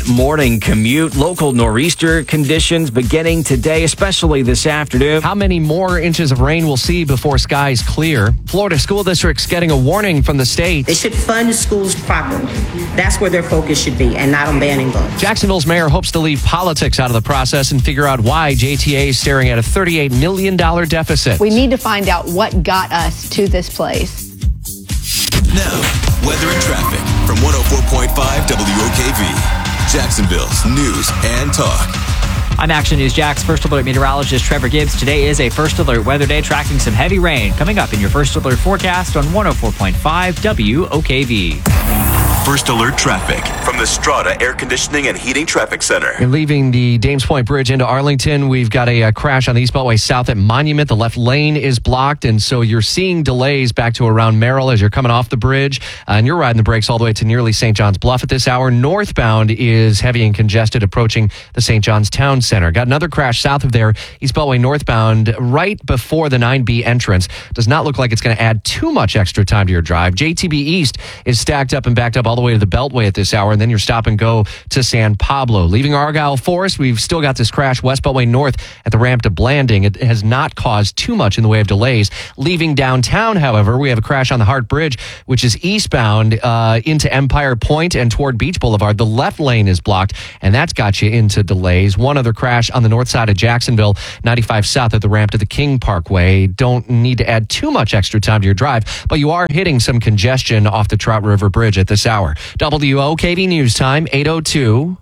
morning commute. Local nor'easter conditions beginning today, especially this afternoon. How many more inches of rain we'll see before skies clear? Florida school districts getting a warning from the state. They should fund schools properly. That's where their focus should be, and not on banning books. Jacksonville's mayor hopes to leave politics out of the process and figure out why JTA is staring at a $38 million deficit. We need to find out what got us to this place. Now, weather and traffic from 104.5 WOKV, Jacksonville's news and talk. I'm Action News Jax First Alert meteorologist Trevor Gibbs. Today is a First Alert weather day, tracking some heavy rain coming up in your First Alert forecast on 104.5 WOKV. First Alert traffic from the Strata Air Conditioning and Heating Traffic Center. And leaving the Dames Point Bridge into Arlington, we've got a crash on the East Beltway south at Monument. The left lane is blocked, and so you're seeing delays back to around Merrill as you're coming off the bridge. And you're riding the brakes all the way to nearly St. John's Bluff at this hour. Northbound is heavy and congested approaching the St. John's Town Center. Got another crash south of there, East Beltway northbound, right before the 9B entrance. Does not look like it's going to add too much extra time to your drive. JTB East is stacked up and backed up all the way to the Beltway at this hour, and then you're stop and go to San Pablo. Leaving Argyle Forest, we've still got this crash West Beltway north at the ramp to Blanding. It has not caused too much in the way of delays. Leaving downtown, however, we have a crash on the Hart Bridge, which is eastbound into Empire Point and toward Beach Boulevard. The left lane is blocked, and that's got you into delays. One other crash on the north side of Jacksonville, 95 south at the ramp to the King Parkway. Don't need to add too much extra time to your drive, but you are hitting some congestion off the Trout River Bridge at this hour. WOKV News Time, 8:02.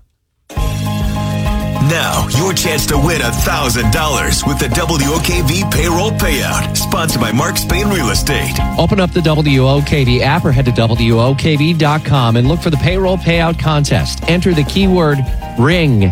Now, your chance to win $1,000 with the WOKV Payroll Payout, sponsored by Mark Spain Real Estate. Open up the WOKV app or head to WOKV.com and look for the Payroll Payout Contest. Enter the keyword RING,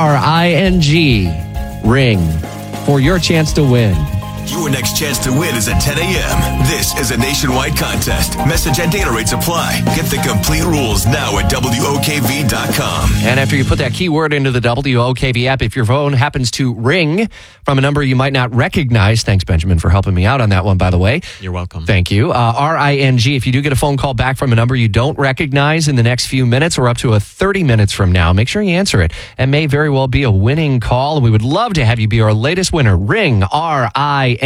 R-I-N-G, RING, for your chance to win. Your next chance to win is at 10 a.m. This is a nationwide contest. Message and data rates apply. Get the complete rules now at WOKV.com. And after you put that keyword into the WOKV app, if your phone happens to ring from a number you might not recognize, thanks, Benjamin, for helping me out on that one, by the way. You're welcome. Thank you. R-I-N-G, if you do get a phone call back from a number you don't recognize in the next few minutes or up to 30 minutes from now, make sure you answer it. It may very well be a winning call. We would love to have you be our latest winner. Ring, R-I-N-G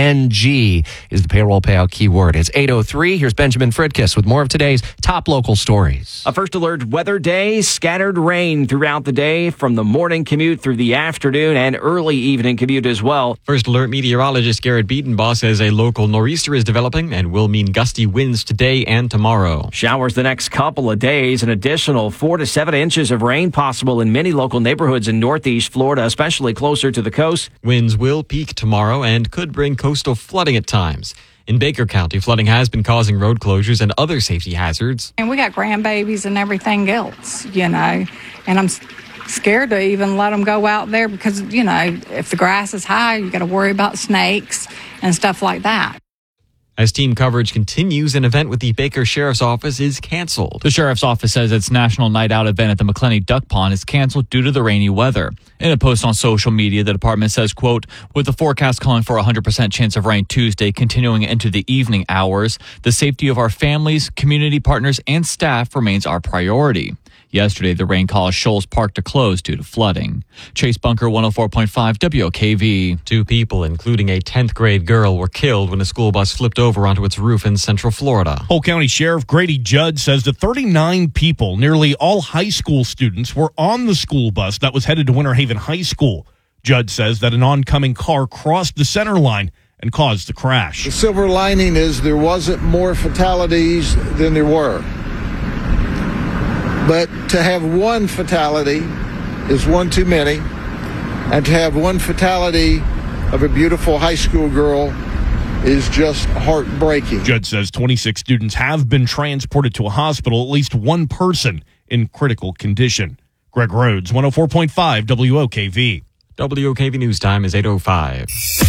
is the payroll payout keyword. It's 8:03. Here's Benjamin Fridkiss with more of today's top local stories. A First Alert weather day, scattered rain throughout the day from the morning commute through the afternoon and early evening commute as well. First Alert meteorologist Garrett Beatonbaugh says a local nor'easter is developing and will mean gusty winds today and tomorrow. Showers the next couple of days. An additional 4 to 7 inches of rain possible in many local neighborhoods in northeast Florida, especially closer to the coast. Winds will peak tomorrow and could bring coastal flooding at times. In Baker County, flooding has been causing road closures and other safety hazards. And we got grandbabies and everything else, and I'm scared to even let them go out there because, if the grass is high, you got to worry about snakes and stuff like that. As team coverage continues, an event with the Baker Sheriff's Office is canceled. The Sheriff's Office says its National Night Out event at the McClenny Duck Pond is canceled due to the rainy weather. In a post on social media, the department says, quote, with the forecast calling for a 100% chance of rain Tuesday continuing into the evening hours, the safety of our families, community partners, and staff remains our priority. Yesterday, the rain caused Shoals Park to close due to flooding. Chase Bunker, 104.5 WOKV. 2 people, including a 10th grade girl, were killed when a school bus flipped over onto its roof in Central Florida. Polk County Sheriff Grady Judd says the 39 people, nearly all high school students, were on the school bus that was headed to Winter Haven High School. Judd says that an oncoming car crossed the center line and caused the crash. The silver lining is there wasn't more fatalities than there were. But to have one fatality is one too many, and to have one fatality of a beautiful high school girl is just heartbreaking. Judd says 26 students have been transported to a hospital, at least one person in critical condition. Greg Rhodes, 104.5 WOKV. WOKV News Time is 8:05.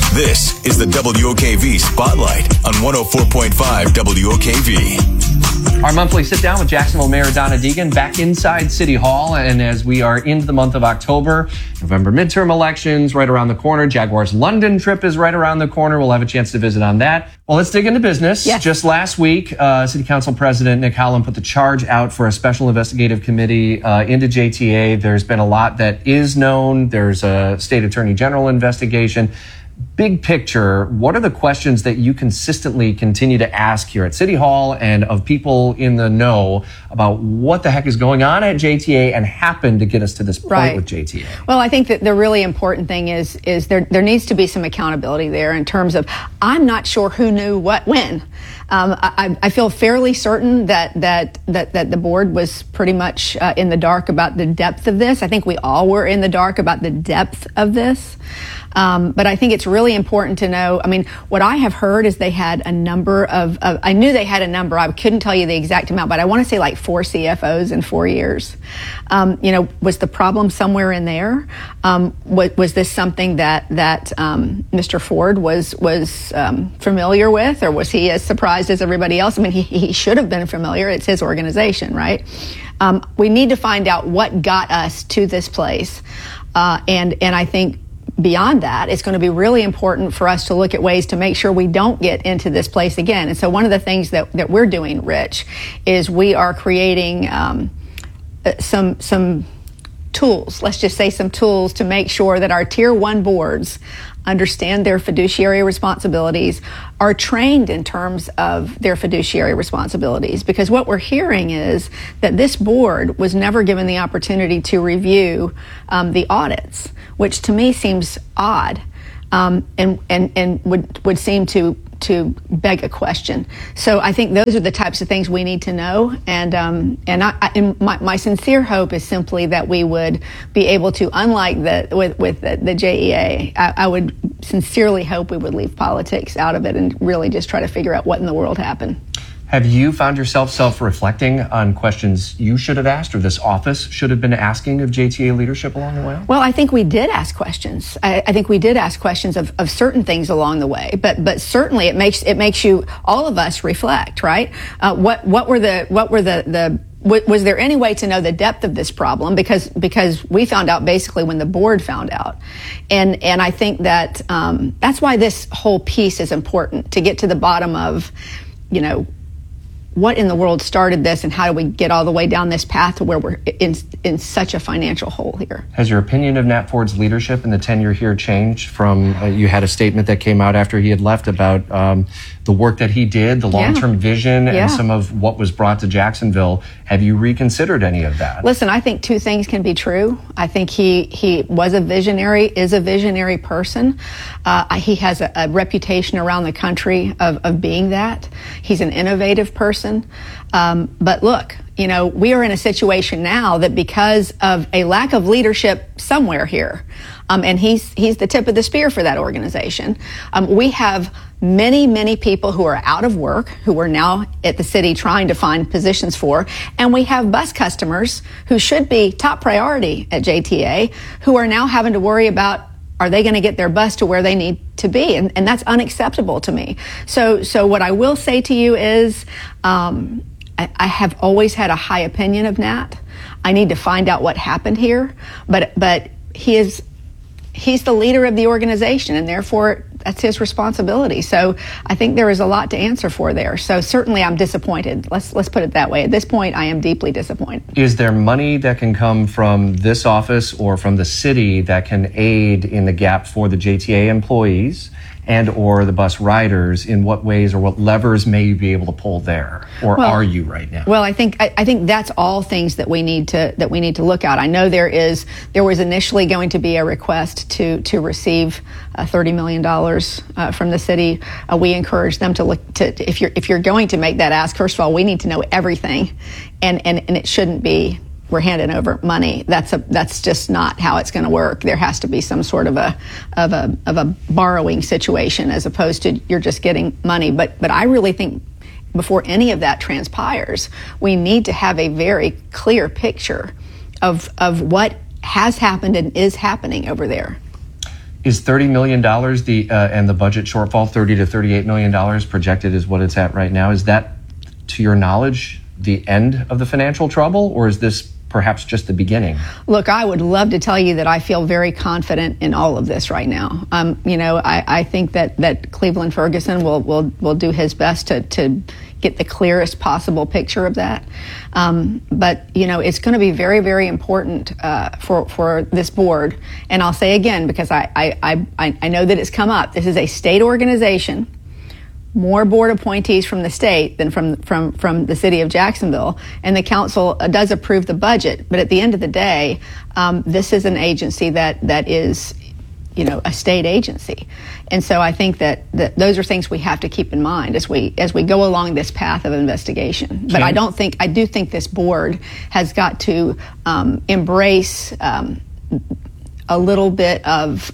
This is the WOKV Spotlight on 104.5 WOKV. Our monthly sit down with Jacksonville Mayor Donna Deegan back inside City Hall. And as we are into the month of October, November midterm elections right around the corner. Jaguars London trip is right around the corner. We'll have a chance to visit on that. Well, let's dig into business. Yes. Just last week, City Council President Nick Howland put the charge out for a special investigative committee into JTA. There's been a lot that is known. There's a state attorney general investigation. Big picture, what are the questions that you consistently continue to ask here at City Hall and of people in the know about what the heck is going on at JTA and happened to get us to this point with JTA? Well, I think that the really important thing is there needs to be some accountability there in terms of I'm not sure who knew what when. I feel fairly certain that the board was pretty much in the dark about the depth of this. I think we all were in the dark about the depth of this. But I think it's really important to know, I mean, what I have heard is they had a number of I knew they had a number. I couldn't tell you the exact amount, but I want to say like 4 CFOs in 4 years. Was the problem somewhere in there? Was this something that Mr. Ford was familiar with, or was he as surprised as everybody else? I mean, he should have been familiar. It's his organization, right? We need to find out what got us to this place. And I think beyond that, it's going to be really important for us to look at ways to make sure we don't get into this place again. And so one of the things that we're doing, Rich, is we are creating some tools, let's just say some tools to make sure that our Tier 1 boards understand their fiduciary responsibilities, are trained in terms of their fiduciary responsibilities. Because what we're hearing is that this board was never given the opportunity to review the audits, which to me seems odd and would seem to beg a question. So I think those are the types of things we need to know. And my sincere hope is simply that we would be able to, unlike with the JEA, I would sincerely hope we would leave politics out of it and really just try to figure out what in the world happened. Have you found yourself self-reflecting on questions you should have asked or this office should have been asking of JTA leadership along the way? Well, I think we did ask questions. I think we did ask questions of certain things along the way, but certainly it makes you, all of us, reflect, right? Was there any way to know the depth of this problem? Because we found out basically when the board found out. And I think that that's why this whole piece is important, to get to the bottom of, what in the world started this and how do we get all the way down this path to where we're in such a financial hole here. Has your opinion of Nat Ford's leadership and the tenure here changed from, you had a statement that came out after he had left about the work that he did, the long-term vision, and some of what was brought to Jacksonville. Have you reconsidered any of that? Listen, I think two things can be true. I think he was a visionary, is a visionary person. He has a reputation around the country of being that. He's an innovative person. But look, we are in a situation now that because of a lack of leadership somewhere here, and he's the tip of the spear for that organization, we have many people who are out of work, who are now at the city trying to find positions for, and we have bus customers who should be top priority at JTA who are now having to worry about, are they going to get their bus to where they need to be? And that's unacceptable to me. So what I will say to you is, I have always had a high opinion of Nat. I need to find out what happened here, but he's the leader of the organization, and therefore that's his responsibility. So I think there is a lot to answer for there. So certainly I'm disappointed. Let's put it that way. At this point, I am deeply disappointed. Is there money that can come from this office or from the city that can aid in the gap for the JTA employees and or the bus riders? In what ways or what levers may you be able to pull there, or are you right now? Well, I think that's all things that we need to look at. I know there was initially going to be a request to receive $30 million from the city. We encourage them to look to, if you're going to make that ask, first of all, we need to know everything, and it shouldn't be we're handing over money. That's just not how it's going to work. There has to be some sort of a borrowing situation as opposed to you're just getting money. But I really think before any of that transpires, we need to have a very clear picture of what has happened and is happening over there. Is $30 million and the budget shortfall, $30 to $38 million projected is what it's at right now? Is that, to your knowledge, the end of the financial trouble, or is this perhaps just the beginning? Look, I would love to tell you that I feel very confident in all of this right now. I think that Cleveland Ferguson will do his best to get the clearest possible picture of that. But it's going to be very, very important for this board. And I'll say again, because I know that it's come up. This is a state organization. More board appointees from the state than from the city of Jacksonville, and the council does approve the budget. But at the end of the day, this is an agency that is, a state agency, and so I think that those are things we have to keep in mind as we go along this path of investigation. But I do think this board has got to embrace a little bit of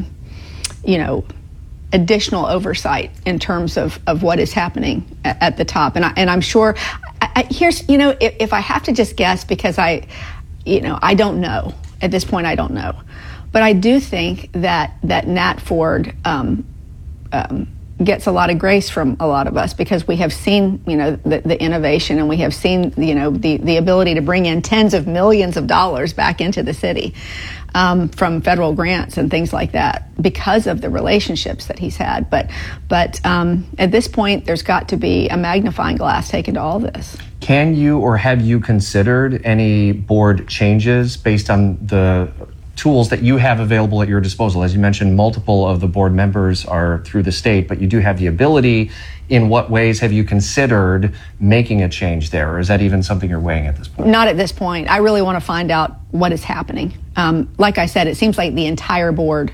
additional oversight in terms of what is happening at the top. And I'm sure here's, if I have to just guess, because I don't know at this point, I don't know, but I do think that Nat Ford gets a lot of grace from a lot of us, because we have seen, the innovation, and we have seen, the ability to bring in tens of millions of dollars back into the city. From federal grants and things like that, because of the relationships that he's had. But at this point, there's got to be a magnifying glass taken to all this. Can you or have you considered any board changes based on the tools that you have available at your disposal? As you mentioned, multiple of the board members are through the state, but you do have the ability. In what ways have you considered making a change there, or is that even something you're weighing at this point? Not at this point. I really want to find out what is happening. Like I said, it seems like the entire board,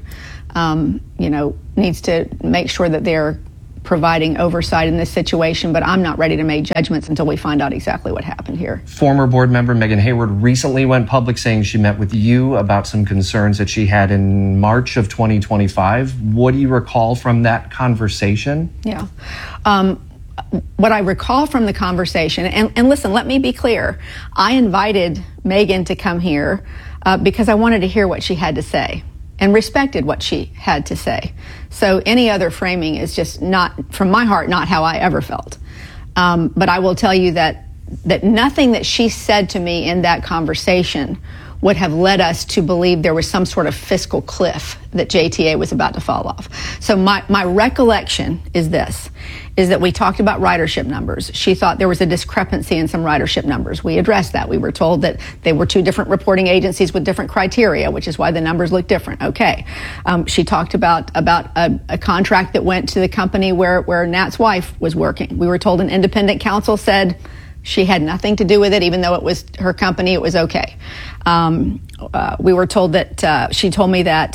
needs to make sure that they're providing oversight in this situation, but I'm not ready to make judgments until we find out exactly what happened here. Former board member Megan Hayward recently went public saying she met with you about some concerns that she had in March of 2025. What do you recall from that conversation? Yeah. What I recall from the conversation, and listen, let me be clear. I invited Megan to come here because I wanted to hear what she had to say and respected what she had to say. So any other framing is just not, from my heart, not how I ever felt. But I will tell you that nothing that she said to me in that conversation would have led us to believe there was some sort of fiscal cliff that JTA was about to fall off. So my recollection is that we talked about ridership numbers. She thought there was a discrepancy in some ridership numbers. We addressed that. We were told that they were two different reporting agencies with different criteria, which is why the numbers look different. Okay. She talked about a contract that went to the company where Nat's wife was working. We were told an independent counsel said she had nothing to do with it, even though it was her company, it was okay. We were told that she told me that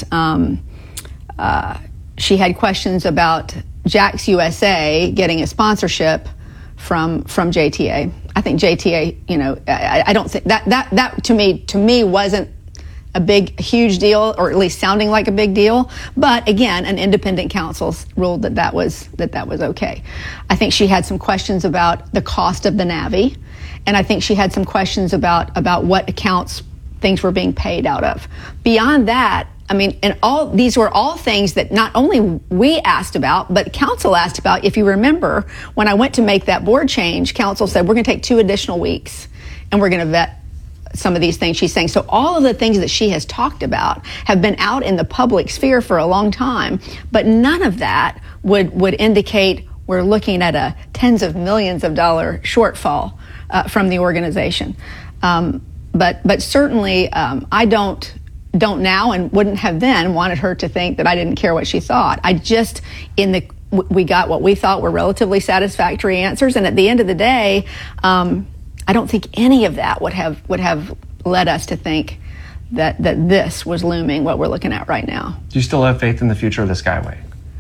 she had questions about Jax USA getting a sponsorship from JTA. I think JTA, I don't think that to me wasn't a huge deal, or at least sounding like a big deal. But again, an independent counsel ruled that was okay. I think she had some questions about the cost of the Navi, and I think she had some questions about what accounts things were being paid out of. Beyond that, these were all things that not only we asked about, but council asked about. If you remember, when I went to make that board change, council said, we're going to take 2 additional weeks and we're going to vet some of these things she's saying. So all of the things that she has talked about have been out in the public sphere for a long time, but none of that would indicate we're looking at a tens of millions of dollar shortfall from the organization. But certainly I don't now, and wouldn't have then wanted her to think that I didn't care what she thought. We got what we thought were relatively satisfactory answers, and at the end of the day, I don't think any of that would have led us to think that this was looming, what we're looking at right now. Do you still have faith in the future of the Skyway?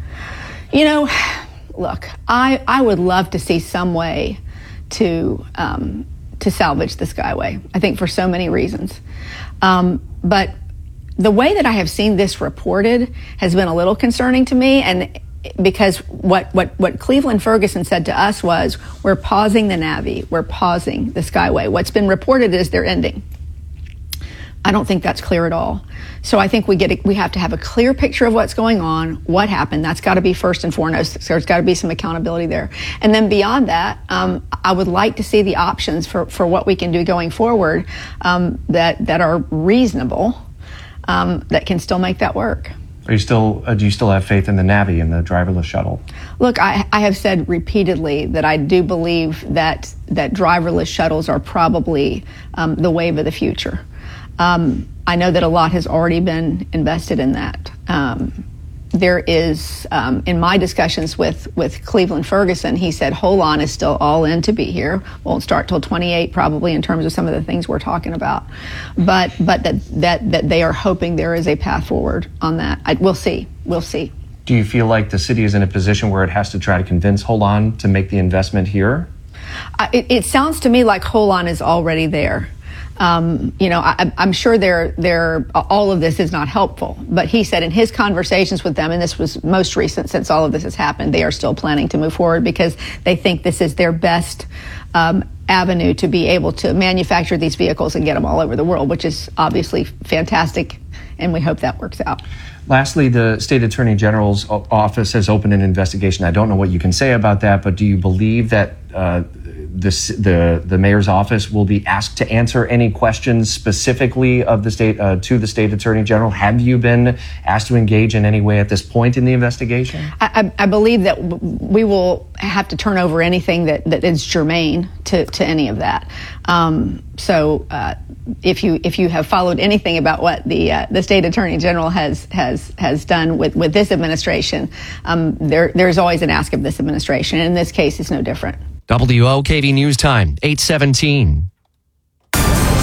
Look, I would love to see some way to salvage the Skyway. I think for so many reasons. But the way that I have seen this reported has been a little concerning to me, and because what Cleveland Ferguson said to us was, we're pausing the Navi, we're pausing the Skyway. What's been reported is they're ending. I don't think that's clear at all. So I think we have to have a clear picture of what's going on, what happened. That's got to be first and foremost. So there's got to be some accountability there. And then beyond that, I would like to see the options for what we can do going forward that are reasonable, that can still make that work. Do you still have faith in the Navy and the driverless shuttle? Look, I have said repeatedly that I do believe that driverless shuttles are probably the wave of the future. I know that a lot has already been invested in that. There is, in my discussions with Cleveland Ferguson, he said Holon is still all in to be here. Won't start till 28 probably in terms of some of the things we're talking about. But that they are hoping there is a path forward on that. We'll see. Do you feel like the city is in a position where it has to try to convince Holon to make the investment here? It sounds to me like Holon is already there. I'm sure all of this is not helpful, but he said in his conversations with them, and this was most recent since all of this has happened, they are still planning to move forward because they think this is their best avenue to be able to manufacture these vehicles and get them all over the world, which is obviously fantastic, and we hope that works out. Lastly, the State Attorney General's office has opened an investigation. I don't know what you can say about that, but do you believe that the mayor's office will be asked to answer any questions specifically of the state to the State Attorney General? Have you been asked to engage in any way at this point in the investigation? I believe that we will have to turn over anything that is germane to any of that. So if you have followed anything about what the State Attorney General has done with this administration, there's always an ask of this administration, and in this case, it's no different. WOKV News Time, 8:17. The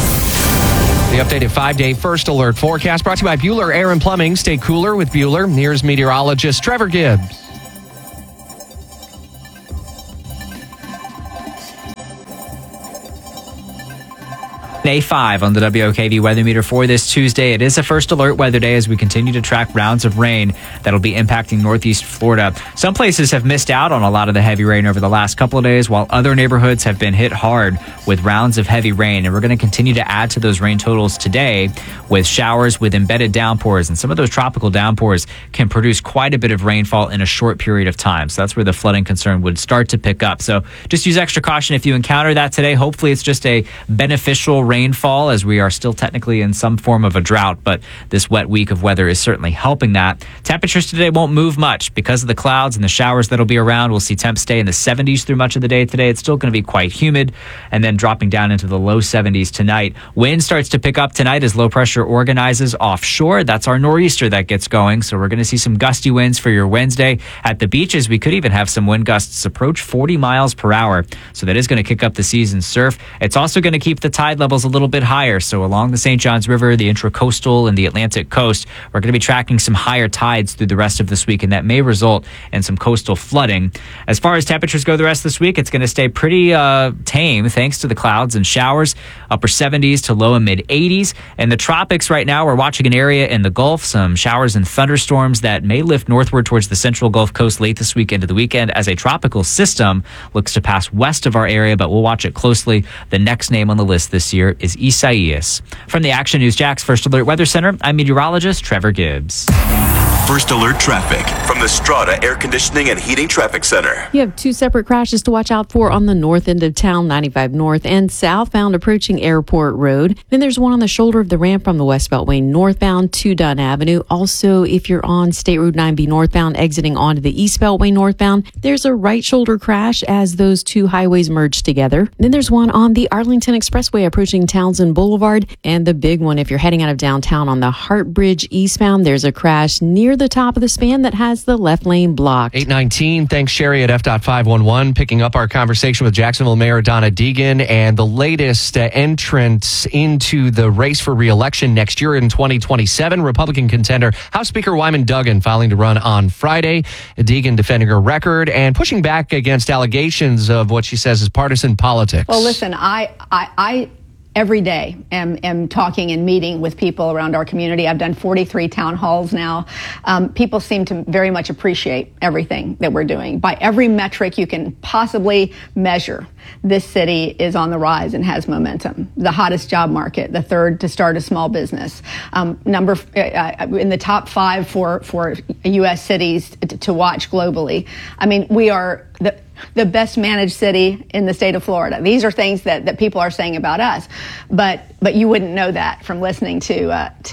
updated 5-day first alert forecast brought to you by Bueller Air and Plumbing. Stay cooler with Bueller. Here's meteorologist Trevor Gibbs. Day 5 on the WOKV weather meter for this Tuesday. It is a first alert weather day as we continue to track rounds of rain that'll be impacting northeast Florida. Some places have missed out on a lot of the heavy rain over the last couple of days, while other neighborhoods have been hit hard with rounds of heavy rain. And we're going to continue to add to those rain totals today with showers with embedded downpours. And some of those tropical downpours can produce quite a bit of rainfall in a short period of time. So that's where the flooding concern would start to pick up. So just use extra caution if you encounter that today. Hopefully it's just a beneficial rainfall, as we are still technically in some form of a drought, but this wet week of weather is certainly helping that. Temperatures today won't move much because of the clouds and the showers that'll be around. We'll see temps stay in the 70s through much of the day today. It's still going to be quite humid, and then dropping down into the low 70s tonight. Wind starts to pick up tonight as low pressure organizes offshore. That's our nor'easter that gets going, so we're going to see some gusty winds for your Wednesday. At the beaches, we could even have some wind gusts approach 40 miles per hour, so that is going to kick up the season's surf. It's also going to keep the tide levels a little bit higher. So along the St. Johns River, the intracoastal and the Atlantic coast, we're going to be tracking some higher tides through the rest of this week, and that may result in some coastal flooding. As far as temperatures go the rest of this week, it's going to stay pretty tame thanks to the clouds and showers, upper 70s to low and mid 80s. In the tropics right now, we're watching an area in the Gulf, some showers and thunderstorms that may lift northward towards the central Gulf Coast late this week into the weekend as a tropical system looks to pass west of our area, but we'll watch it closely. The next name on the list this year is Isaias. From the Action News Jax First Alert Weather Center, I'm meteorologist Trevor Gibbs. First Alert Traffic from the Strata Air Conditioning and Heating Traffic Center. You have 2 separate crashes to watch out for on the north end of town, 95 north and southbound approaching Airport Road. Then there's one on the shoulder of the ramp from the West Beltway northbound to Dunn Avenue. Also, if you're on State Road 9B northbound exiting onto the East Beltway northbound, there's a right shoulder crash as those 2 highways merge together. Then there's one on the Arlington Expressway approaching Townsend Boulevard. And the big one, if you're heading out of downtown on the Hart Bridge eastbound, there's a crash near the top of the span that has the left lane blocked. 8:19. Thanks, Sherry at F.511. Picking up our conversation with Jacksonville Mayor Donna Deegan and the latest entrance into the race for re-election next year in 2027. Republican contender House Speaker Wyman Duggan filing to run on Friday. Deegan defending her record and pushing back against allegations of what she says is partisan politics. Well, listen, I every day am talking and meeting with people around our community. I've done 43 town halls now. People seem to very much appreciate everything that we're doing. By every metric you can possibly measure, this city is on the rise and has momentum. The hottest job market, the third to start a small business, in the top 5 for U.S. cities to watch globally. I mean, we are the best managed city in the state of Florida. These are things that people are saying about us, but you wouldn't know that from listening to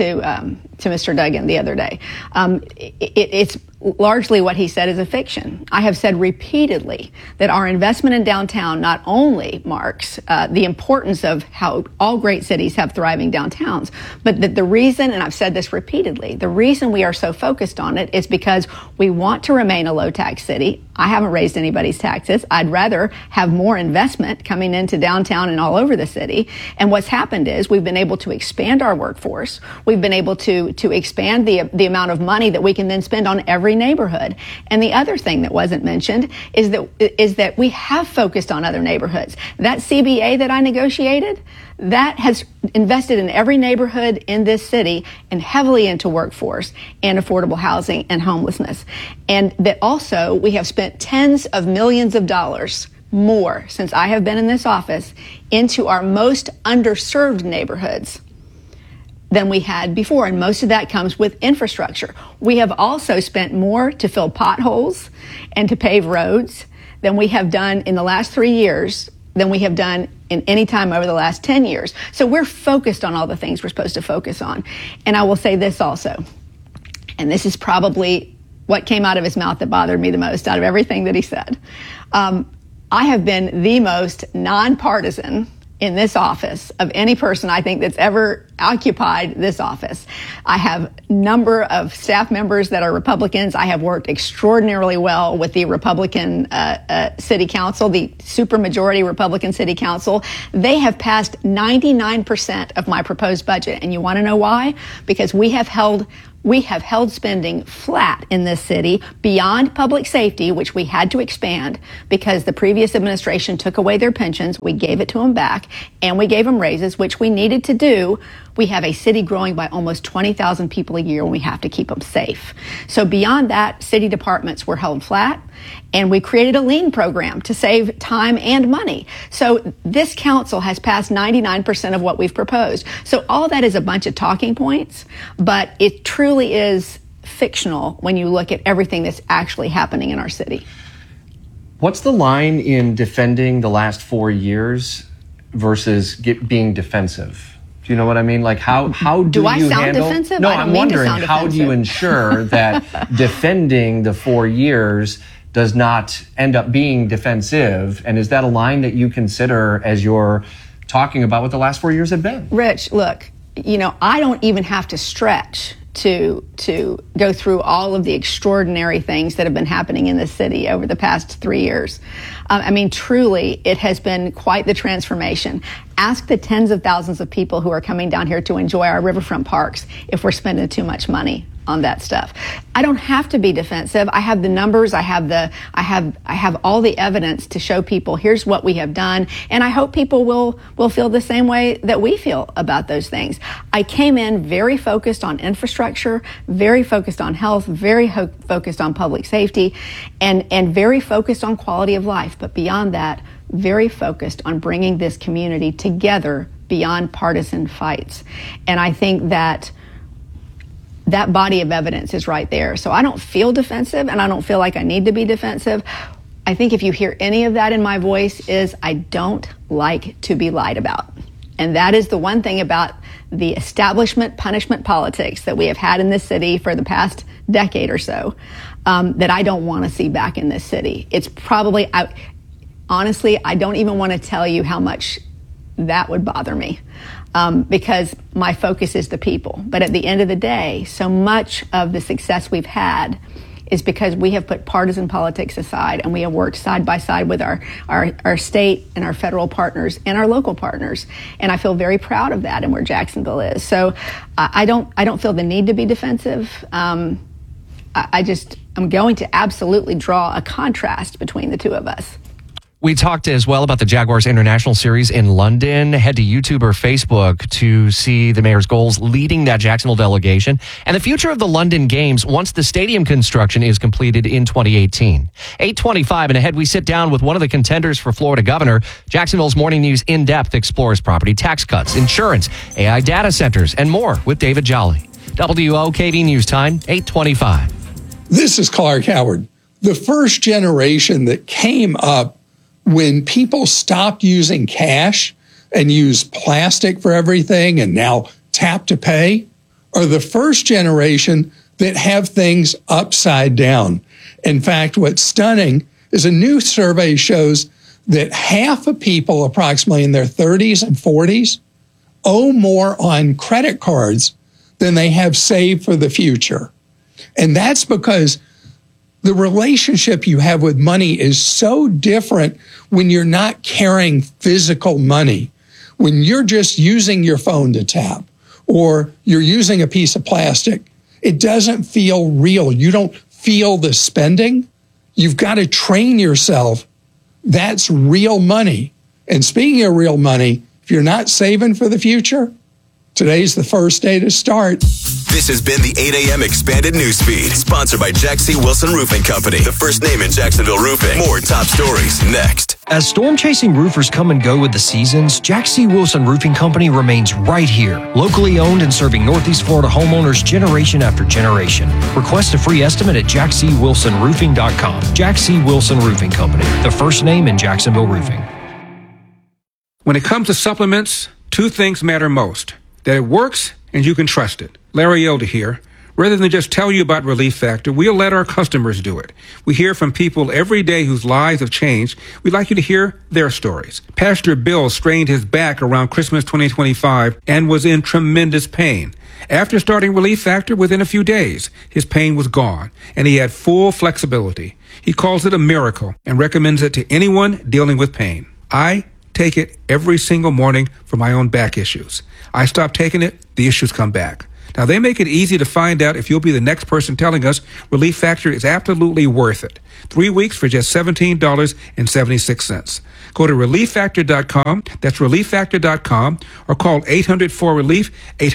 Mr. Duggan the other day. It's largely what he said is a fiction. I have said repeatedly that our investment in downtown not only marks the importance of how all great cities have thriving downtowns, but that the reason, and I've said this repeatedly, the reason we are so focused on it is because we want to remain a low tax city. I haven't raised anybody's taxes. I'd rather have more investment coming into downtown and all over the city. And what's happened is we've been able to expand our workforce. We've been able to expand the amount of money that we can then spend on every neighborhood. And the other thing that wasn't mentioned is that we have focused on other neighborhoods. That CBA that I negotiated, that has invested in every neighborhood in this city and heavily into workforce and affordable housing and homelessness. And that also we have spent tens of millions of dollars more since I have been in this office into our most underserved neighborhoods than we had before. And most of that comes with infrastructure. We have also spent more to fill potholes and to pave roads than we have done in the last 3 years than we have done in any time over the last 10 years. So we're focused on all the things we're supposed to focus on. And I will say this also, and this is probably what came out of his mouth that bothered me the most out of everything that he said. I have been the most nonpartisan in this office of any person I think that's ever occupied this office. I have a number of staff members that are Republicans. I have worked extraordinarily well with the Republican City Council, the supermajority Republican City Council. They have passed 99% of my proposed budget. And you want to know why? Because we have held spending flat in this city beyond public safety, which we had to expand because the previous administration took away their pensions. We gave it to them back, and we gave them raises, which we needed to do. We have a city growing by almost 20,000 people a year, and we have to keep them safe. So beyond that, city departments were held flat, and we created a lean program to save time and money. So this council has passed 99% of what we've proposed. So all that is a bunch of talking points, but it truly is fictional when you look at everything that's actually happening in our city. What's the line in defending the last 4 years versus being defensive? Do you know what I mean? Like how do I you sound handle? defensive? No, I don't I'm mean to wondering sound how do you defensive. ensure that defending the 4 years does not end up being defensive? And is that a line that you consider as you're talking about what the last 4 years have been? Rich, look, I don't even have to stretch to go through all of the extraordinary things that have been happening in this city over the past 3 years. I mean, truly, it has been quite the transformation. Ask the tens of thousands of people who are coming down here to enjoy our riverfront parks if we're spending too much money on that stuff. I don't have to be defensive. I have the numbers. I have all the evidence to show people here's what we have done. And I hope people will feel the same way that we feel about those things. I came in very focused on infrastructure, very focused on health, very focused on public safety, and very focused on quality of life. But beyond that, very focused on bringing this community together beyond partisan fights. And I think that body of evidence is right there. So I don't feel defensive, and I don't feel like I need to be defensive. I think if you hear any of that in my voice is I don't like to be lied about. And that is the one thing about the establishment punishment politics that we have had in this city for the past decade or so that I don't want to see back in this city. It's probably, honestly, I don't even want to tell you how much that would bother me. Because my focus is the people. But at the end of the day, so much of the success we've had is because we have put partisan politics aside and we have worked side by side with our state and our federal partners and our local partners. And I feel very proud of that and where Jacksonville is. So I don't feel the need to be defensive. I'm going to absolutely draw a contrast between the two of us. We talked as well about the Jaguars International Series in London. Head to YouTube or Facebook to see the mayor's goals leading that Jacksonville delegation and the future of the London games once the stadium construction is completed in 2018. 8:25 and ahead, we sit down with one of the contenders for Florida governor. Jacksonville's Morning News In-Depth explores property tax cuts, insurance, AI data centers, and more with David Jolly. WOKV News Time, 8:25. This is Clark Howard. The first generation that came up when people stopped using cash and used plastic for everything and now tap to pay are the first generation that have things upside down. In fact, what's stunning is a new survey shows that half of people approximately in their 30s and 40s owe more on credit cards than they have saved for the future. And that's because the relationship you have with money is so different when you're not carrying physical money. When you're just using your phone to tap or you're using a piece of plastic, it doesn't feel real. You don't feel the spending. You've got to train yourself. That's real money. And speaking of real money, if you're not saving for the future, today's the first day to start. This has been the 8 a.m. Expanded Newsfeed, sponsored by Jack C. Wilson Roofing Company, the first name in Jacksonville roofing. More top stories next. As storm-chasing roofers come and go with the seasons, Jack C. Wilson Roofing Company remains right here, locally owned and serving Northeast Florida homeowners generation after generation. Request a free estimate at jackcwilsonroofing.com. Jack C. Wilson Roofing Company, the first name in Jacksonville roofing. When it comes to supplements, two things matter most: that it works and you can trust it. Larry Elder here. Rather than just tell you about Relief Factor, we'll let our customers do it. We hear from people every day whose lives have changed. We'd like you to hear their stories. Pastor Bill strained his back around Christmas 2025 and was in tremendous pain. After starting Relief Factor, within a few days, his pain was gone, and he had full flexibility. He calls it a miracle and recommends it to anyone dealing with pain. I take it every single morning for my own back issues. I stop taking it, the issues come back. Now, they make it easy to find out if you'll be the next person telling us Relief Factor is absolutely worth it. 3 weeks for just $17.76. Go to ReliefFactor.com. That's ReliefFactor.com, or call 800-4RELIEF,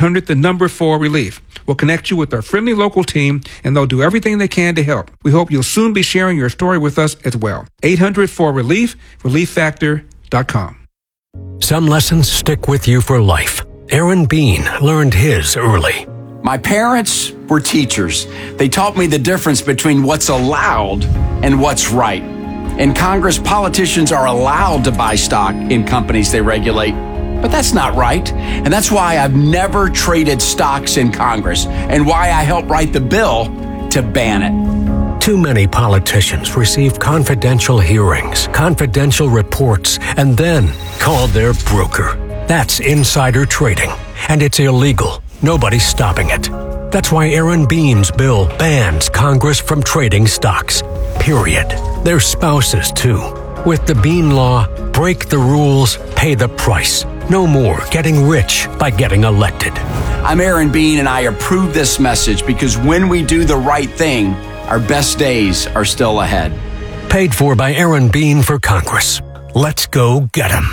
800-4RELIEF. We'll connect you with our friendly local team, and they'll do everything they can to help. We hope you'll soon be sharing your story with us as well. 800-4RELIEF, ReliefFactor.com. Some lessons stick with you for life. Aaron Bean learned his early. My parents were teachers. They taught me the difference between what's allowed and what's right. In Congress, politicians are allowed to buy stock in companies they regulate, but that's not right. And that's why I've never traded stocks in Congress and why I helped write the bill to ban it. Too many politicians receive confidential hearings, confidential reports, and then call their broker. That's insider trading, and it's illegal. Nobody's stopping it. That's why Aaron Bean's bill bans Congress from trading stocks. Period. Their spouses, too. With the Bean law, break the rules, pay the price. No more getting rich by getting elected. I'm Aaron Bean, and I approve this message because when we do the right thing, our best days are still ahead. Paid for by Aaron Bean for Congress. Let's go get him.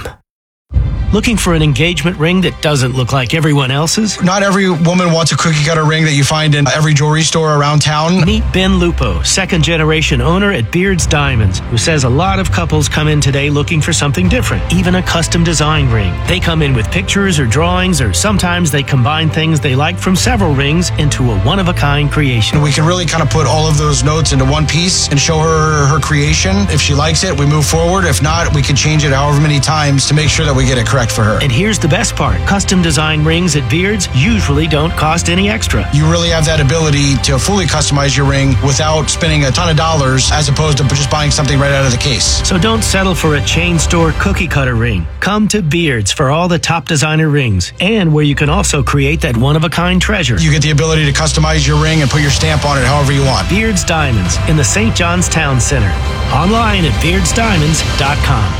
Looking for an engagement ring that doesn't look like everyone else's? Not every woman wants a cookie cutter ring that you find in every jewelry store around town. Meet Ben Lupo, second generation owner at Beard's Diamonds, who says a lot of couples come in today looking for something different, even a custom design ring. They come in with pictures or drawings, or sometimes they combine things they like from several rings into a one-of-a-kind creation. We can really kind of put all of those notes into one piece and show her her creation. If she likes it, we move forward. If not, we can change it however many times to make sure that we get it correct for her. And here's the best part. Custom design rings at Beard's usually don't cost any extra. You really have that ability to fully customize your ring without spending a ton of dollars as opposed to just buying something right out of the case. So don't settle for a chain store cookie cutter ring. Come to Beard's for all the top designer rings, and where you can also create that one-of-a-kind treasure. You get the ability to customize your ring and put your stamp on it however you want. Beard's Diamonds in the St. John's Town Center. Online at beardsdiamonds.com.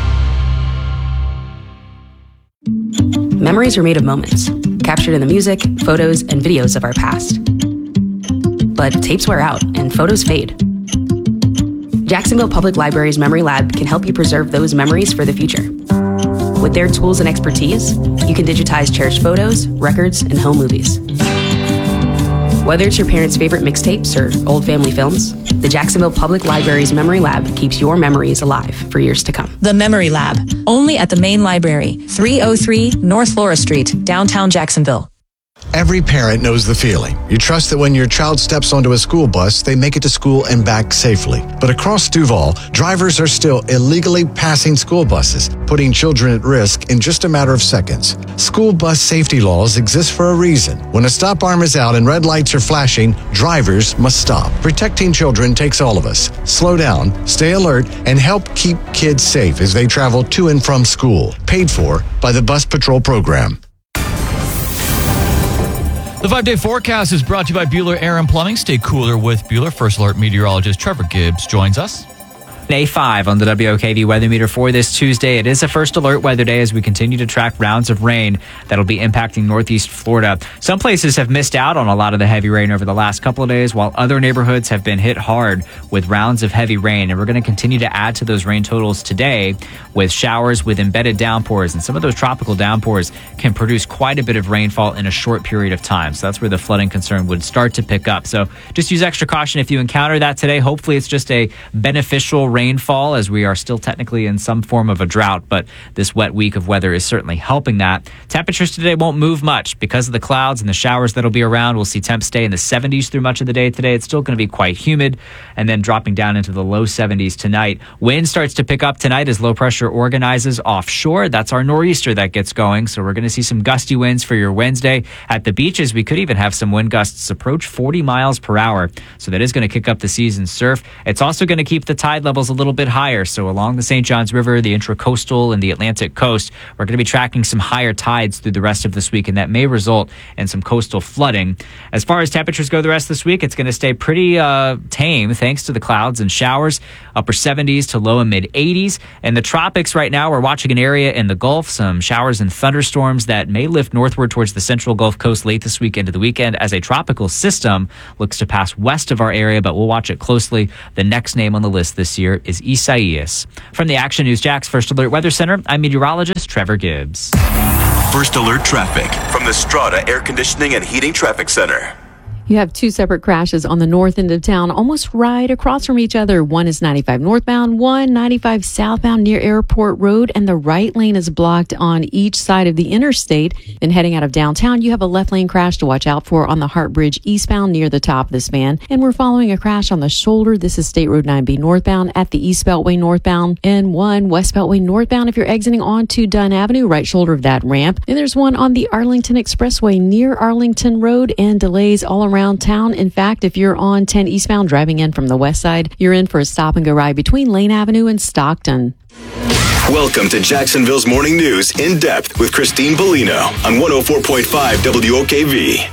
Memories are made of moments, captured in the music, photos, and videos of our past. But tapes wear out and photos fade. Jacksonville Public Library's Memory Lab can help you preserve those memories for the future. With their tools and expertise, you can digitize cherished photos, records, and home movies. Whether it's your parents' favorite mixtapes or old family films, the Jacksonville Public Library's Memory Lab keeps your memories alive for years to come. The Memory Lab, only at the main library, 303 North Flora Street, downtown Jacksonville. Every parent knows the feeling. You trust that when your child steps onto a school bus, they make it to school and back safely. But across Duval, drivers are still illegally passing school buses, putting children at risk in just a matter of seconds. School bus safety laws exist for a reason. When a stop arm is out and red lights are flashing, drivers must stop. Protecting children takes all of us. Slow down, stay alert, and help keep kids safe as they travel to and from school. Paid for by the Bus Patrol Program. The 5-day forecast is brought to you by Bueller Air and Plumbing. Stay cooler with Bueller. First Alert meteorologist Trevor Gibbs joins us. A5 on the WOKV weather meter for this Tuesday. It is a first alert weather day as we continue to track rounds of rain that'll be impacting northeast Florida. Some places have missed out on a lot of the heavy rain over the last couple of days, while other neighborhoods have been hit hard with rounds of heavy rain. And we're going to continue to add to those rain totals today with showers with embedded downpours. And some of those tropical downpours can produce quite a bit of rainfall in a short period of time. So that's where the flooding concern would start to pick up. So just use extra caution if you encounter that today. Hopefully it's just a beneficial rainfall, as we are still technically in some form of a drought, but this wet week of weather is certainly helping that. Temperatures today won't move much because of the clouds and the showers that'll be around. We'll see temps stay in the 70s through much of the day today. It's still going to be quite humid, and then dropping down into the low 70s tonight. Wind starts to pick up tonight as low pressure organizes offshore. That's our nor'easter that gets going, so we're going to see some gusty winds for your Wednesday. At the beaches, we could even have some wind gusts approach 40 miles per hour, so that is going to kick up the seas and surf. It's also going to keep the tide levels a little bit higher. So along the St. Johns River, the intracoastal, and the Atlantic coast, we're going to be tracking some higher tides through the rest of this week, and that may result in some coastal flooding. As far as temperatures go the rest of this week, it's going to stay pretty tame thanks to the clouds and showers, upper 70s to low and mid 80s. In the tropics right now, we're watching an area in the Gulf, some showers and thunderstorms that may lift northward towards the central Gulf Coast late this week into the weekend as a tropical system looks to pass west of our area, but we'll watch it closely. The next name on the list this year is Isaias. From the Action News Jax First Alert Weather Center, I'm meteorologist Trevor Gibbs. First Alert Traffic from the Strata Air Conditioning and Heating Traffic Center. You have two separate crashes on the north end of town, almost right across from each other. One is 95 northbound, one 95 southbound near Airport Road, and the right lane is blocked on each side of the interstate. Then heading out of downtown, you have a left lane crash to watch out for on the Hart Bridge eastbound near the top of the span. And we're following a crash on the shoulder. This is State Road 9B northbound at the East Beltway northbound, and one West Beltway northbound if you're exiting onto Dunn Avenue, right shoulder of that ramp. And there's one on the Arlington Expressway near Arlington Road, and delays all around town. In fact, if you're on 10 eastbound driving in from the west side, you're in for a stop and go ride between Lane Avenue and Stockton. Welcome to Jacksonville's Morning News in depth with Christine Bellino on 104.5 WOKV.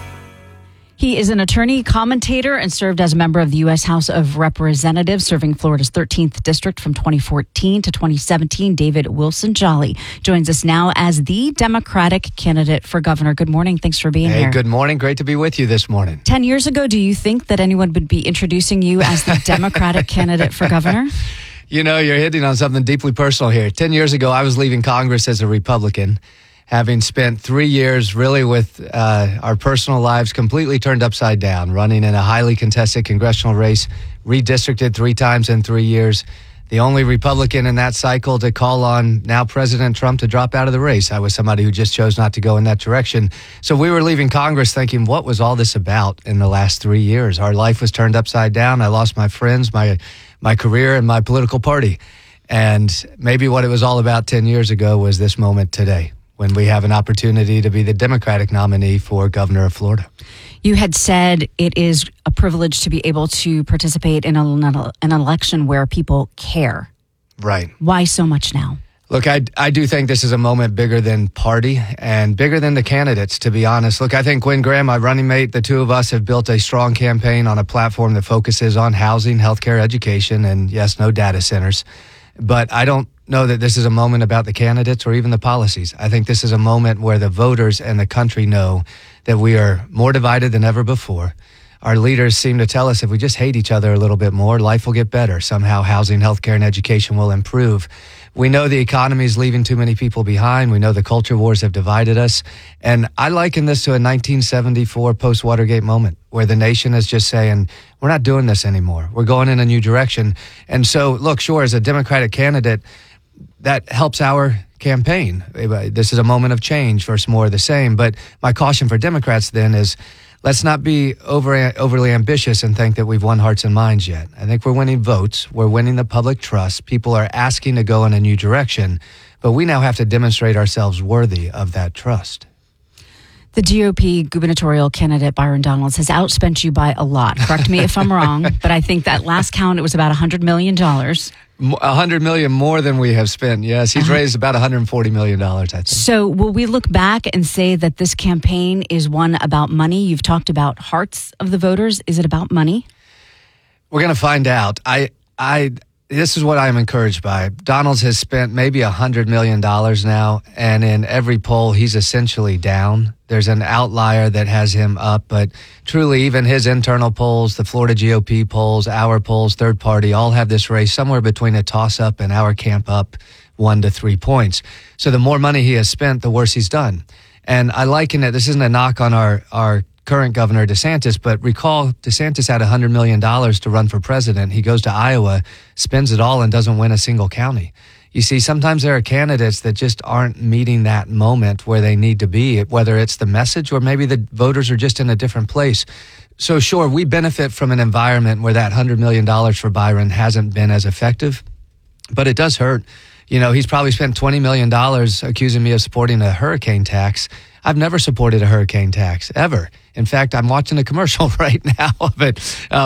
He is an attorney, commentator, and served as a member of the U.S. House of Representatives, serving Florida's 13th district from 2014 to 2017. David Wilson Jolly joins us now as the Democratic candidate for governor. Good morning. Thanks for being here. Good morning. Great to be with you this morning. 10 years ago, do you think that anyone would be introducing you as the Democratic candidate for governor? You know, you're hitting on something deeply personal here. 10 years ago, I was leaving Congress as a Republican, having spent 3 years really with our personal lives completely turned upside down, running in a highly contested congressional race, redistricted 3 times in 3 years. The only Republican in that cycle to call on now President Trump to drop out of the race. I was somebody who just chose not to go in that direction. So we were leaving Congress thinking, what was all this about in the last 3 years? Our life was turned upside down. I lost my friends, my career, and my political party. And maybe what it was all about 10 years ago was this moment today, when we have an opportunity to be the Democratic nominee for governor of Florida. You had said it is a privilege to be able to participate in an election where people care. Right. Why so much now? Look, I do think this is a moment bigger than party and bigger than the candidates, to be honest. Look, I think Gwen Graham, my running mate, the two of us have built a strong campaign on a platform that focuses on housing, healthcare, education, and yes, no data centers. But I don't know that this is a moment about the candidates or even the policies. I think this is a moment where the voters and the country know that we are more divided than ever before. our leaders seem to tell us if we just hate each other a little bit more, life will get better. Somehow housing, healthcare, and education will improve. We know the economy is leaving too many people behind. We know the culture wars have divided us. And I liken this to a 1974 post-Watergate moment where the nation is just saying, we're not doing this anymore. We're going in a new direction. And so, look, sure, as a Democratic candidate, that helps our campaign. This is a moment of change versus more of the same. But my caution for Democrats then is, let's not be overly ambitious and think that we've won hearts and minds yet. I think we're winning votes. We're winning the public trust. People are asking to go in a new direction. But we now have to demonstrate ourselves worthy of that trust. The GOP gubernatorial candidate, Byron Donalds, has outspent you by a lot. Correct me if I'm wrong, but I think that last count, it was about $100 million. $100 million more than we have spent. Yes, he's raised about $140 million, I think. So will we look back and say that this campaign is one about money? You've talked about hearts of the voters. Is it about money? We're going to find out. This is what I'm encouraged by. Donalds has spent maybe $100 million now, and in every poll, he's essentially down. There's an outlier that has him up, but truly, even his internal polls, the Florida GOP polls, our polls, third party, all have this race somewhere between a toss-up and our camp up 1 to 3 points. So the more money he has spent, the worse he's done. And I liken it, this isn't a knock on our current governor DeSantis, but recall DeSantis had $100 million to run for president. He goes to Iowa, spends it all, and doesn't win a single county. You see, sometimes there are candidates that just aren't meeting that moment where they need to be, whether it's the message or maybe the voters are just in a different place. So sure, we benefit from an environment where that $100 million for Byron hasn't been as effective, but it does hurt. You know, he's probably spent $20 million accusing me of supporting a hurricane tax. I've never supported a hurricane tax, ever. In fact, I'm watching a commercial right now of it.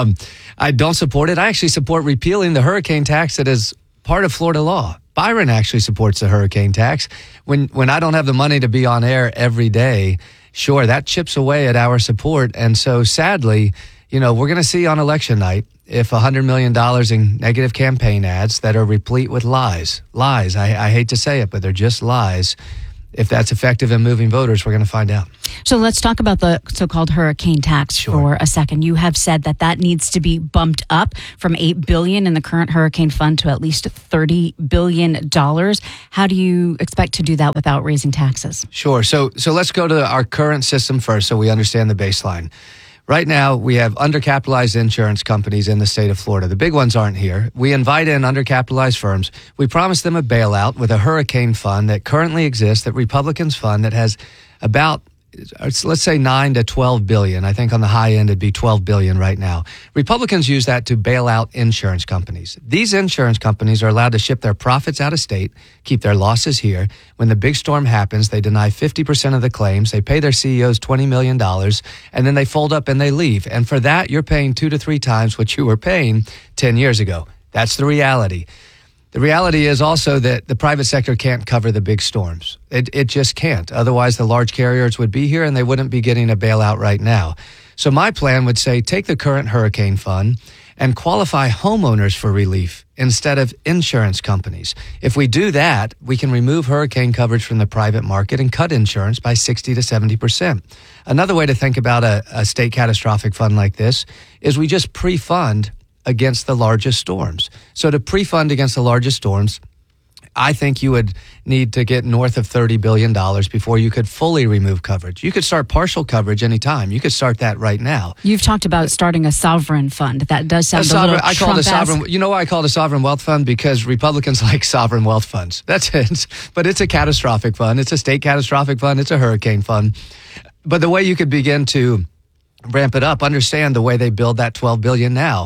I don't support it. I actually support repealing the hurricane tax that is part of Florida law. Byron actually supports the hurricane tax. When I don't have the money to be on air every day, sure, that chips away at our support. And so sadly, you know, we're going to see on election night if $100 million in negative campaign ads that are replete with lies, I hate to say it, but they're just lies. If that's effective in moving voters, we're going to find out. So let's talk about the so-called hurricane tax for a second. You have said that needs to be bumped up from $8 billion in the current hurricane fund to at least $30 billion. How do you expect to do that without raising taxes? Sure. So let's go to our current system first so we understand the baseline. Right now, we have undercapitalized insurance companies in the state of Florida. The big ones aren't here. We invite in undercapitalized firms. We promise them a bailout with a hurricane fund that currently exists, that Republicans fund, that has about, let's say, 9 to 12 billion. I think on the high end, it'd be 12 billion right now. Republicans use that to bail out insurance companies. These insurance companies are allowed to ship their profits out of state, keep their losses here. When the big storm happens, they deny 50% of the claims. They pay their CEOs $20 million, and then they fold up and they leave. And for that, you're paying 2 to 3 times what you were paying 10 years ago. That's the reality. The reality is also that the private sector can't cover the big storms. It just can't. Otherwise, the large carriers would be here and they wouldn't be getting a bailout right now. So my plan would say take the current hurricane fund and qualify homeowners for relief instead of insurance companies. If we do that, we can remove hurricane coverage from the private market and cut insurance by 60 to 70%. Another way to think about a state catastrophic fund like this is we just pre-fund against the largest storms. So to pre-fund against the largest storms, I think you would need to get north of $30 billion before you could fully remove coverage. You could start partial coverage anytime. You could start that right now. You've talked about starting a sovereign fund. That does sound a little I call it a sovereign. You know why I call it a sovereign wealth fund? Because Republicans like sovereign wealth funds. That's it. But it's a catastrophic fund. It's a state catastrophic fund. It's a hurricane fund. But the way you could begin to ramp it up, understand the way they build that $12 billion now.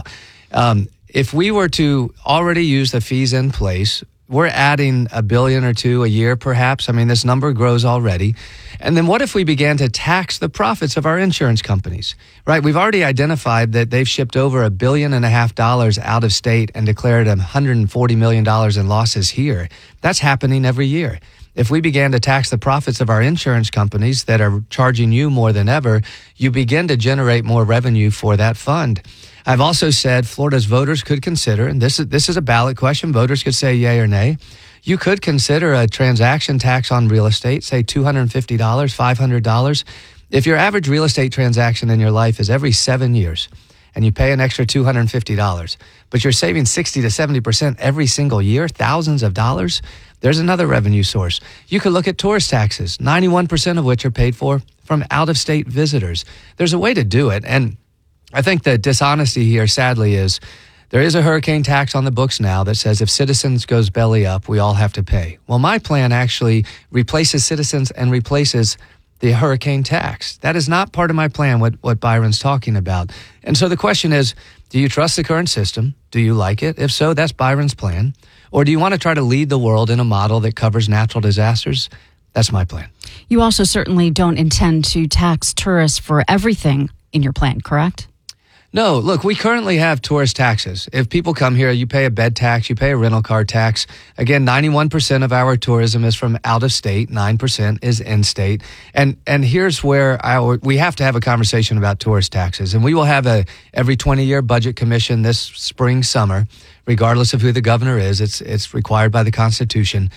If we were to already use the fees in place, we're adding $1 billion or $2 billion a year, perhaps. I mean, this number grows already. And then what if we began to tax the profits of our insurance companies, right? We've already identified that they've shipped over $1.5 billion out of state and declared $140 million in losses here. That's happening every year. If we began to tax the profits of our insurance companies that are charging you more than ever, you begin to generate more revenue for that fund. I've also said Florida's voters could consider, and this is a ballot question, voters could say yay or nay. You could consider a transaction tax on real estate, say $250, $500. If your average real estate transaction in your life is every 7 years and you pay an extra $250, but you're saving 60 to 70% every single year, thousands of dollars, there's another revenue source. You could look at tourist taxes, 91% of which are paid for from out-of-state visitors. There's a way to do it, and I think the dishonesty here, sadly, is there is a hurricane tax on the books now that says if Citizens goes belly up, we all have to pay. Well, my plan actually replaces Citizens and replaces the hurricane tax. That is not part of my plan, what Byron's talking about. And so the question is, do you trust the current system? Do you like it? If so, that's Byron's plan. Or do you want to try to lead the world in a model that covers natural disasters? That's my plan. You also certainly don't intend to tax tourists for everything in your plan, correct? No, look, we currently have tourist taxes. If people come here, you pay a bed tax, you pay a rental car tax. Again, 91% of our tourism is from out of state, 9% is in-state. And here's where we have to have a conversation about tourist taxes. And we will have a every 20-year budget commission this spring, summer, regardless of who the governor is. It's required by the Constitution.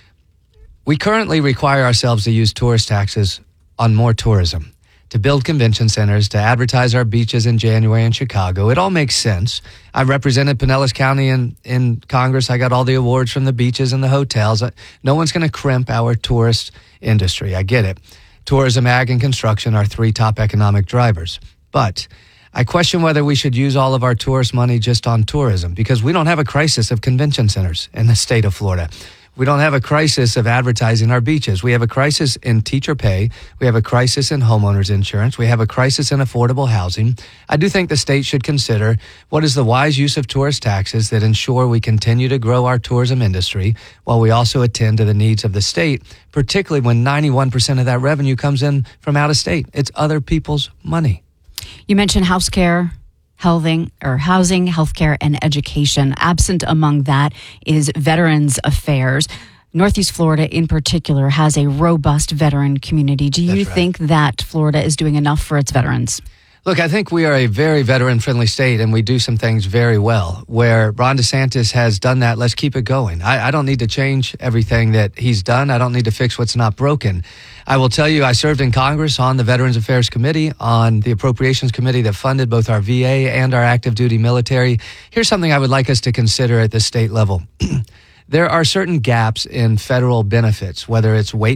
We currently require ourselves to use tourist taxes on more tourism, to build convention centers, to advertise our beaches in January in Chicago. It all makes sense. I represented Pinellas County in Congress. I got all the awards from the beaches and the hotels. No one's going to crimp our tourist industry. I get it. Tourism, ag, and construction are 3 top economic drivers. But I question whether we should use all of our tourist money just on tourism, because we don't have a crisis of convention centers in the state of Florida. We don't have a crisis of advertising our beaches. We have a crisis in teacher pay. We have a crisis in homeowners insurance. We have a crisis in affordable housing. I do think the state should consider what is the wise use of tourist taxes that ensure we continue to grow our tourism industry while we also attend to the needs of the state, particularly when 91% of that revenue comes in from out of state. It's other people's money. You mentioned housing, healthcare, and education. Absent among that is Veterans Affairs. Northeast Florida in particular has a robust veteran community. Do you think that Florida is doing enough for its veterans? Look, I think we are a very veteran-friendly state, and we do some things very well. Where Ron DeSantis has done that, let's keep it going. I don't need to change everything that he's done. I don't need to fix what's not broken. I will tell you, I served in Congress on the Veterans Affairs Committee, on the Appropriations Committee that funded both our VA and our active duty military. Here's something I would like us to consider at the state level. There are certain gaps in federal benefits, whether it's weight